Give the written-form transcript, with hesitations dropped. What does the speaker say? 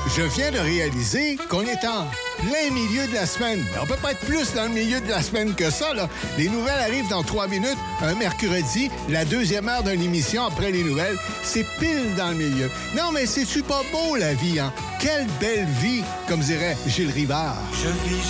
Je viens de réaliser qu'on est en plein milieu de la semaine. On peut pas être plus dans le milieu de la semaine que ça, là. Les nouvelles arrivent dans 3 minutes, un mercredi, la deuxième heure d'une émission après les nouvelles. C'est pile dans le milieu. Non, mais c'est-tu pas beau, la vie, hein? Quelle belle vie, comme dirait Gilles Rivard. Je vis